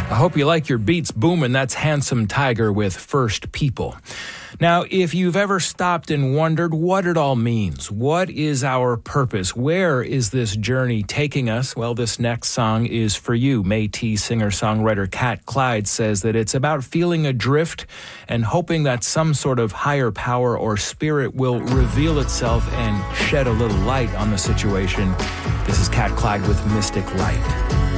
I hope you like your beats booming. That's Handsome Tiger with First People. Now, if you've ever stopped and wondered what it all means, what is our purpose? Where is this journey taking us? Well, this next song is for you. Métis singer-songwriter Kat Clyde says that it's about feeling adrift and hoping that some sort of higher power or spirit will reveal itself and shed a little light on the situation. This is Kat Clyde with Mystic Light.